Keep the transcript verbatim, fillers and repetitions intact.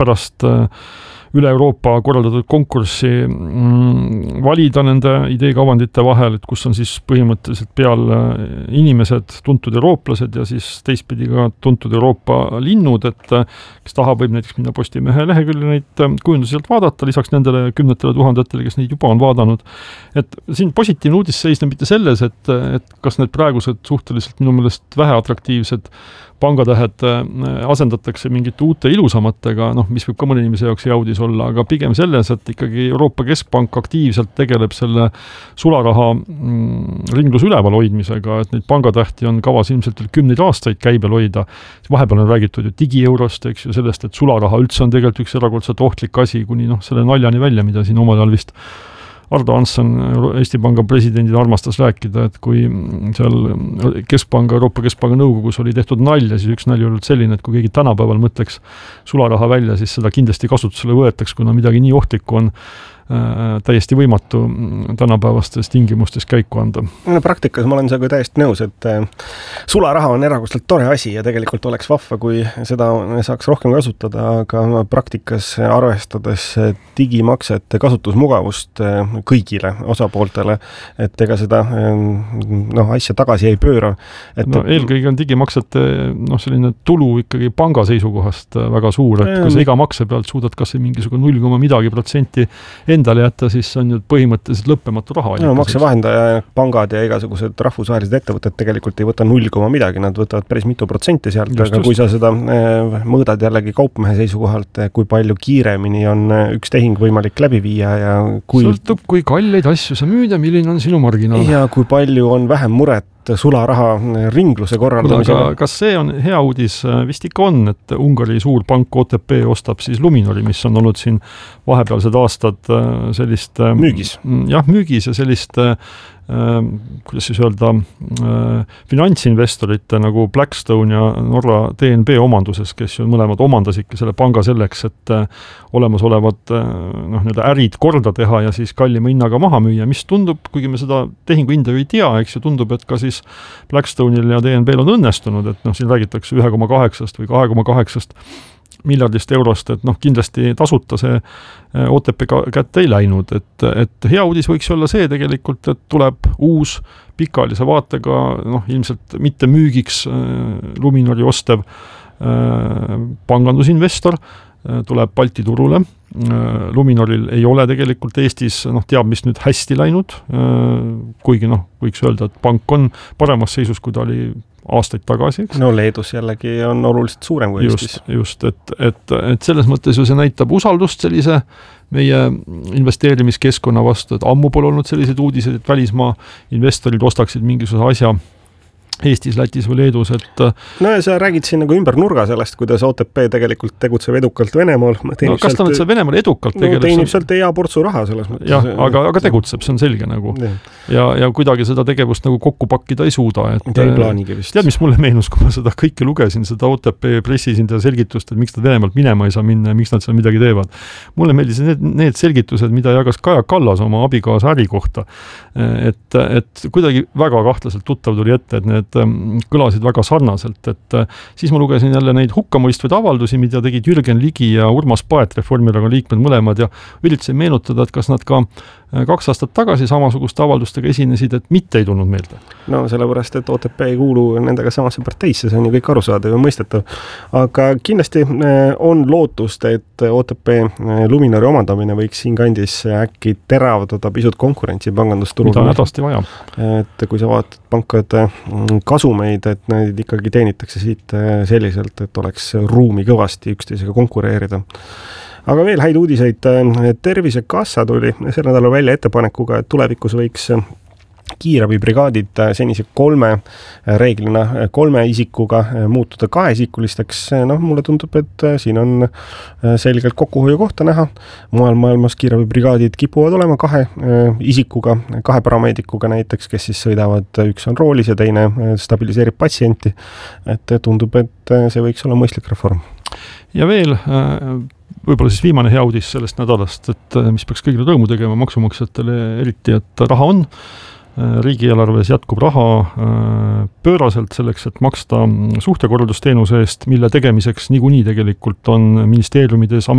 pärast üle Euroopa korraldatud konkurssi valida nende ideekavandite vahel, et kus on siis põhimõtteliselt peal inimesed, tuntud eurooplased ja siis teistpidi ka tuntud Euroopa linnud, et kes tahab, võib näiteks minna Postimehe lehekülje neid kujundusi sealt vaadata, lisaks nendele kümnetele tuhandetele, kes neid juba on vaadanud. Et siin positiivne uudis seisneb mitte selles, et, et kas need praegused suhteliselt minu meelest väheatraktiivsed pangatähed asendatakse mingite uute ilusamatega, noh, mis võib ka mõne inimese jaoks hea uudis olla, aga pigem selles, et ikkagi Euroopa Keskpank aktiivselt tegeleb selle sularaha ringluse üleval hoidmisega, et neid pangatähti on kavas ilmselt veel kümneid aastaid käibel hoida. Vahepeal on räägitud ju digieurost, eks ju, sellest, et sularaha üldse on tegelikult üks erakordselt ohtlik asi, kuni noh, selle naljani välja, mida siin omal ajal vist Ardo Hansson, Eesti Panga presidendid armastas rääkida, et kui seal Keskpanga, Euroopa Keskpanga nõukogus oli tehtud nalja, siis üks nalja oli selline, et kui keegi tänapäeval mõtleks sularaha välja, siis seda kindlasti kasutusele võetaks, kuna midagi nii ohtlikku on täiesti võimatu tänapäevastes tingimustes käiku anda. No, praktikas ma olen sellega täiesti nõus, et sularaha on erakordselt tore asi ja tegelikult oleks vahva, kui seda saaks rohkem kasutada, aga praktikas arvestades digimaksete kasutusmugavust kõigile osapooltele, et ega seda noh, asja tagasi ei pööra. Et no, eelkõige on digimaksete noh, selline tulu ikkagi panga seisukohast väga suur, et kui sa iga makse pealt suudad kas või mingisugune null koma midagi protsenti endale jätta, siis on ju põhimõtteliselt lõppematu raha. No, maksevahendaja, pangad ja igasugused rahvusvahelised ettevõtted tegelikult ei võta null koma midagi, nad võtavad päris mitu protsenti sealt, just, aga just. Kui sa seda mõõdad jällegi kaupmehe seisukohalt, kui palju kiiremini on üks tehing võimalik läbi viia ja kui... Sõltub, kui kalleid asju sa müüd ja milline on sinu marginaal. Ja kui palju on vähem muret sularaha ringluse korraldamisele. Kas see on hea uudis? Vist ikka on, et Ungari suur pank O T P ostab siis Luminori, mis on olnud siin vahepealsed aastad sellist... Müügis. Jah, müügis ja sellist kuidas siis öelda, finantsinvestorite nagu Blackstone ja Norra D N B omanduses, kes ju mõlemad omandasidki selle panga selleks, et olemasolevad noh, nii-öelda ärid korda teha ja siis kallima hinnaga maha müüa, mis tundub, kuigi me seda tehingu hinda ei tea, eks ju tundub, et ka siis Blackstone'il ja D N B-l on õnnestunud, et noh, siin räägitakse üks koma kaheksa või kaks koma kaheksa miljardist eurost, et noh, kindlasti tasuta see O T P kätte ei läinud, et, et hea uudis võiks olla see tegelikult, et tuleb uus pikaajalise vaatega, noh, ilmselt mitte müügiks Luminori ostev pangandusinvestor, tuleb Balti turule. Luminoril ei ole tegelikult Eestis, noh, teab, mis nüüd hästi läinud, kuigi noh, võiks öelda, et pank on paremas seisus, kui ta oli aastaid tagasi, eks? No Leedus jällegi on oluliselt suurem kui just, Eestis. Just, et, et, et selles mõttes ju see näitab usaldust sellise meie investeerimiskeskkonna vastu, et ammu pole olnud sellised uudised, et välismaa investorid ostaksid mingisuguse asja Eestis, Lätis või Leedus, et... No ja sa räägid siin nagu ümber nurga sellest, kuidas O T P tegelikult tegutseb edukalt Venemaal. No kas ta nüüd seal Venemaal edukalt tegeleb? No teenib sealt hea portsu raha selles mõttes. Jah, aga, aga tegutseb, see on selge nagu. Ja, ja, ja kuidagi seda tegevust nagu kokku pakkida ei suuda. Et, ei plaanigi vist. Tead, mis mulle meenus, kui ma seda kõike lugesin, seda O T P pressisindaja selgitust, et miks nad Venemaalt minema ei saa minna ja miks nad seal midagi teevad. Mulle meeldis need, need selgitused, mida jagas Kaja Kallas oma abikaasa äri kohta. Et, et kuidagi väga kahtlaselt tuttav tuli ette, et need kõlasid väga sarnaselt, et siis ma lugesin jälle neid hukkamõistvaid avaldusi, mida tegid Jürgen Ligi ja Urmas Paet, Reformierakonna liikmed mõlemad, ja üritasin meenutada, et kas nad ka kaks aastat tagasi samasuguste avaldustega esinesid, et mitte ei tulnud meelde. No sellepärast, et O T P ei kuulu nendega samasse parteisse, see on ju kõik arusaadav ja mõistetav. Aga kindlasti on lootust, et O T P Luminori omandamine võiks siin kandis äkki teravdada pisut konkurentsi pangandusturul. Mida on hädasti vaja. Et kui sa vaatad pankade kasumeid, et neid ikkagi teenitakse siit selliselt, et oleks ruumi kõvasti üksteisega konkureerida. Aga veel häid uudiseid. Tervisekassa tuli sel nädalal välja ettepanekuga, et tulevikus võiks kiirabibrigaadid senise kolme reeglina kolme isikuga muutuda kaheisikulisteks. No, mulle tundub, et siin on selgelt kokkuhoiu kohta näha. Mujal maailmas kiirabibrigaadid kipuvad olema kahe isikuga, kahe parameedikuga näiteks, kes siis sõidavad, üks on roolis ja teine stabiliseerib patsienti. Et tundub, et see võiks olla mõistlik reform. Ja veel võib-olla siis viimane hea uudis sellest nädalast, et mis peaks kõigile rõõmu tegema maksumaksjatele eriti, et raha on. riigieelarves jätkub raha pööraselt selleks, et maksta suhtekorraldusteenuse eest, mille tegemiseks niikuinii tegelikult on ministeeriumides